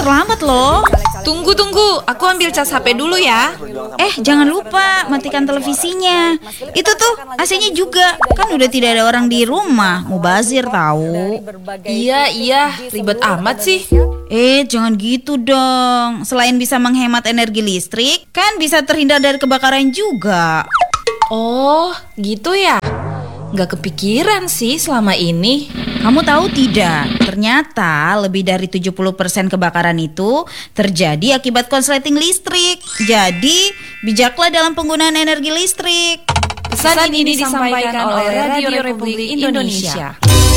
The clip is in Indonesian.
terlambat loh. Tunggu, aku ambil cas HP dulu ya. Jangan lupa matikan televisinya. Itu tuh AC-nya juga. Kan udah tidak ada orang di rumah. Mubazir tahu. Iya, ribet amat sih. Jangan gitu dong. Selain bisa menghemat energi listrik, kan bisa terhindar dari kebakaran juga. Oh, gitu ya? Nggak kepikiran sih selama ini. Kamu tahu tidak, ternyata lebih dari 70% kebakaran itu terjadi akibat konsleting listrik. Jadi, bijaklah dalam penggunaan energi listrik. Pesan ini disampaikan oleh Radio Republik Indonesia.